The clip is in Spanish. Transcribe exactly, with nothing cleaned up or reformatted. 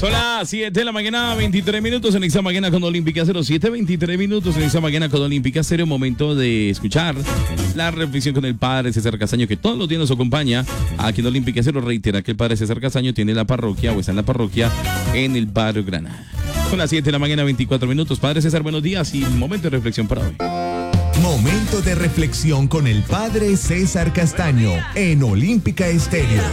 Son las siete de la mañana, veintitrés minutos en Exa Mañana con Olímpica cero siete, veintitrés minutos en Exa Mañana con Olímpica cero. Momento de escuchar la reflexión con el padre César Castaño, que todos los días nos acompaña aquí en Olímpica cero. Reitera que el padre César Castaño tiene la parroquia o está en la parroquia en el barrio Granada. Son las siete de la mañana, veinticuatro minutos. Padre César, buenos días y momento de reflexión para hoy. Momento de reflexión con el padre César Castaño en Olímpica Estéreo.